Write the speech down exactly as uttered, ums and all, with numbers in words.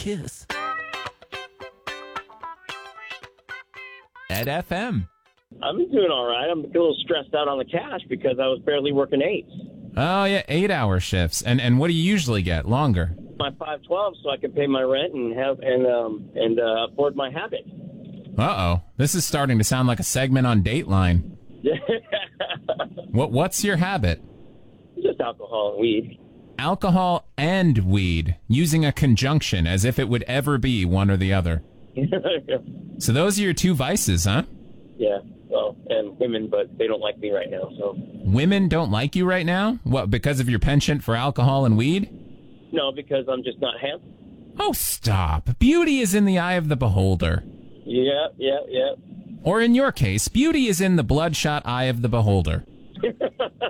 kiss. Ed F M. I'm doing all right. I'm a little stressed out on the cash because I was barely working eight. Oh, yeah, eight-hour shifts. And and what do you usually get? Longer? My five twelve, so I can pay my rent and have and um and uh, afford my habit. Uh-oh. This is starting to sound like a segment on Dateline. What What's your habit? Just alcohol and weed. Alcohol and weed, using a conjunction as if it would ever be one or the other. So those are your two vices, huh? Yeah. Well, and women, but they don't like me right now, so. Women don't like you right now? What, because of your penchant for alcohol and weed? No, because I'm just not handsome. Oh, stop. Beauty is in the eye of the beholder. Yeah, yeah, yeah. Or in your case, beauty is in the bloodshot eye of the beholder.